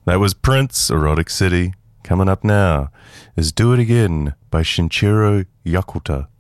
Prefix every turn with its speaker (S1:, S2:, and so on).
S1: That was Prince, Erotic City. Coming up now is Do It Again by Shinichiro Yokota.